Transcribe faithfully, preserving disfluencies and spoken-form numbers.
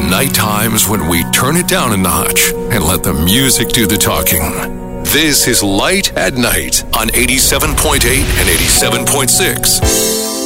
night times when we turn it down a notch and let the music do the talking. This is Light at Night on eighty-seven point eight and eighty-seven point six.